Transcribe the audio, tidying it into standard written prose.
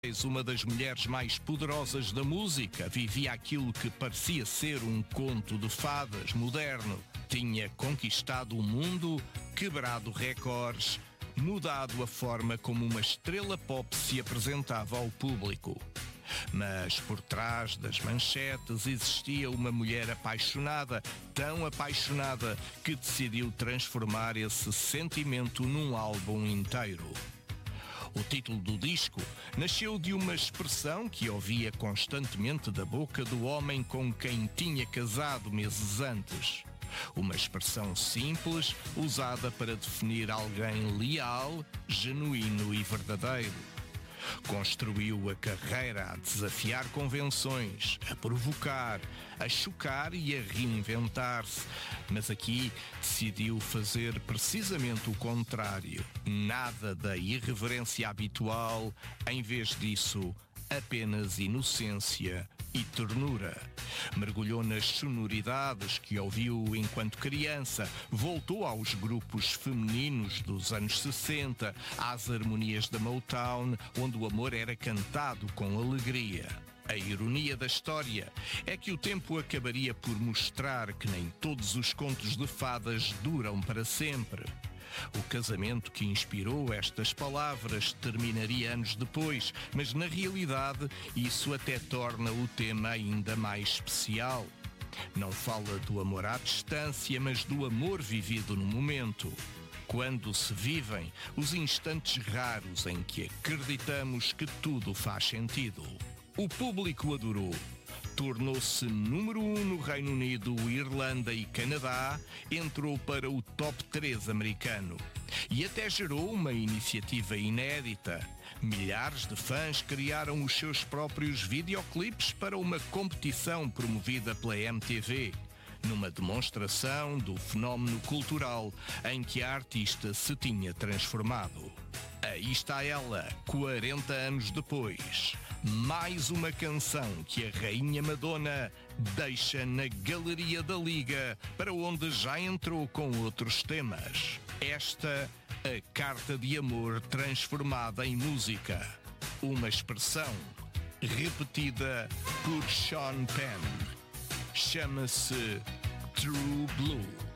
Uma das mulheres mais poderosas da música, vivia aquilo que parecia ser um conto de fadas moderno. Tinha conquistado o mundo, quebrado recordes, mudado a forma como uma estrela pop se apresentava ao público. Mas por trás das manchetes existia uma mulher apaixonada, tão apaixonada que decidiu transformar esse sentimento num álbum inteiro. O título do disco nasceu de uma expressão que ouvia constantemente da boca do homem com quem tinha casado meses antes. Uma expressão simples, usada para definir alguém leal, genuíno e verdadeiro. Construiu a carreira a desafiar convenções, a provocar, a chocar e a reinventar-se. Mas aqui decidiu fazer precisamente o contrário. Nada da irreverência habitual, em vez disso, apenas inocência e ternura. Mergulhou nas sonoridades que ouviu enquanto criança, voltou aos grupos femininos dos anos 60, às harmonias da Motown, onde o amor era cantado com alegria. A ironia da história é que o tempo acabaria por mostrar que nem todos os contos de fadas duram para sempre. O casamento que inspirou estas palavras terminaria anos depois, mas na realidade isso até torna o tema ainda mais especial. Não fala do amor à distância, mas do amor vivido no momento. Quando se vivem os instantes raros em que acreditamos que tudo faz sentido. O público adorou. Tornou-se número 1 no Reino Unido, Irlanda e Canadá, entrou para o top 3 americano e até gerou uma iniciativa inédita. Milhares de fãs criaram os seus próprios videoclipes para uma competição promovida pela MTV, numa demonstração do fenómeno cultural em que a artista se tinha transformado. Aí está ela, 40 anos depois. Mais uma canção que a Rainha Madonna deixa na galeria da Liga, para onde já entrou com outros temas. Esta, a carta de amor transformada em música. Uma expressão repetida por Sean Penn. Chama-se True Blue.